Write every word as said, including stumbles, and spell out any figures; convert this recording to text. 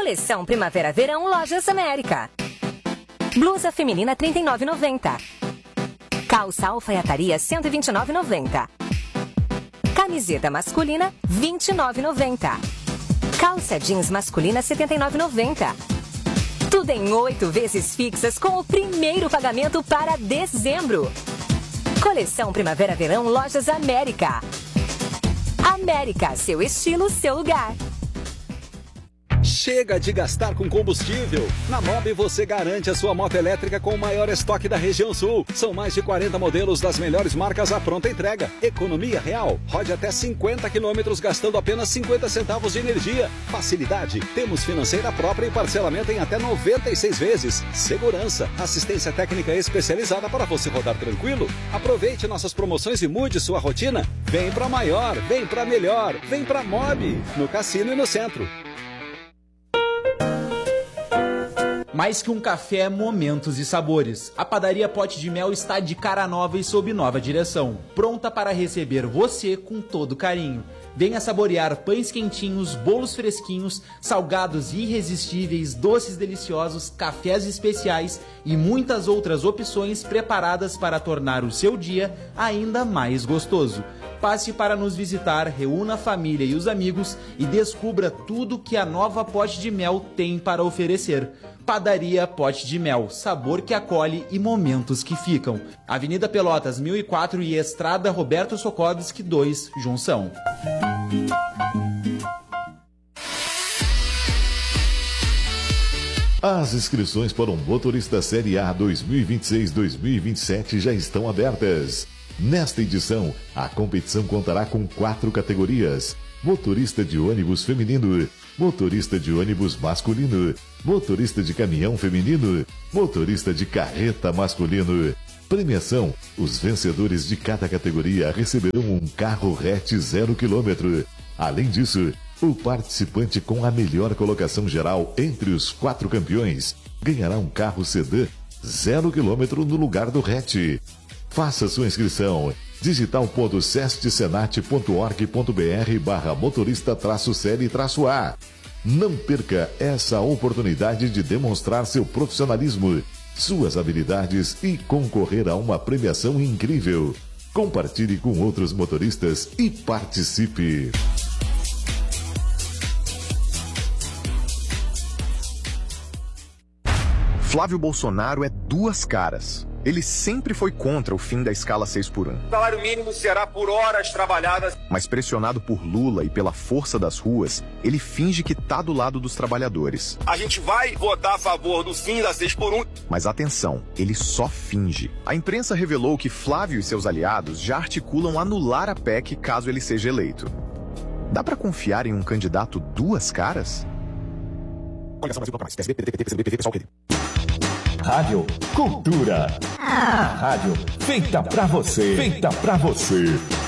Coleção Primavera-Verão Lojas América. Blusa feminina trinta e nove reais e noventa centavos. Calça alfaiataria cento e vinte e nove reais e noventa centavos. Camiseta masculina vinte e nove reais e noventa centavos. Calça jeans masculina setenta e nove reais e noventa centavos. Tudo em oito vezes fixas com o primeiro pagamento para dezembro. Coleção Primavera-Verão Lojas América. América, seu estilo, seu lugar. Chega de gastar com combustível. Na Mob você garante a sua moto elétrica com o maior estoque da região sul. São mais de quarenta modelos das melhores marcas à pronta entrega. Economia real. Rode até cinquenta quilômetros gastando apenas cinquenta centavos de energia. Facilidade. Temos financeira própria e parcelamento em até noventa e seis vezes. Segurança. Assistência técnica especializada para você rodar tranquilo. Aproveite nossas promoções e mude sua rotina. Vem pra maior, vem pra melhor, vem pra Mob. No Cassino e no Centro. Mais que um café, momentos e sabores. A padaria Pote de Mel está de cara nova e sob nova direção, pronta para receber você com todo carinho. Venha saborear pães quentinhos, bolos fresquinhos, salgados irresistíveis, doces deliciosos, cafés especiais e muitas outras opções preparadas para tornar o seu dia ainda mais gostoso. Passe para nos visitar, reúna a família e os amigos e descubra tudo que a nova Pote de Mel tem para oferecer. Padaria Pote de Mel, sabor que acolhe e momentos que ficam. Avenida Pelotas mil e quatro e Estrada Roberto Sokovski dois, Junção. As inscrições para o Motorista Série A dois mil e vinte e seis dois mil e vinte e sete já estão abertas. Nesta edição, a competição contará com quatro categorias: motorista de ônibus feminino, motorista de ônibus masculino, motorista de caminhão feminino, motorista de carreta masculino. Premiação: os vencedores de cada categoria receberão um carro hatch zero quilômetro. Além disso, o participante com a melhor colocação geral entre os quatro campeões ganhará um carro sedã zero quilômetro no lugar do hatch. Faça sua inscrição. digital ponto sest senat ponto org ponto br barra motorista traço série traço A. Não perca essa oportunidade de demonstrar seu profissionalismo, suas habilidades e concorrer a uma premiação incrível. Compartilhe com outros motoristas e participe. Flávio Bolsonaro é duas caras. Ele sempre foi contra o fim da escala seis por um. O salário mínimo será por horas trabalhadas. Mas pressionado por Lula e pela força das ruas, ele finge que tá do lado dos trabalhadores. A gente vai votar a favor do fim da seis por um. Mas atenção, ele só finge. A imprensa revelou que Flávio e seus aliados já articulam anular a P E C caso ele seja eleito. Dá pra confiar em um candidato duas caras? Rádio Cultura. A rádio feita pra você, feita pra você.